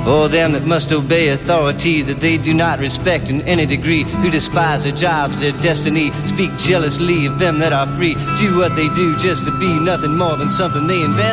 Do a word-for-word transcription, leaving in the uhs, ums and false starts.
Oh, them that must obey authority that they do not respect in any degree, who despise their jobs, their destiny, speak jealously of them that are free, do what they do just to be nothing more than something they invent.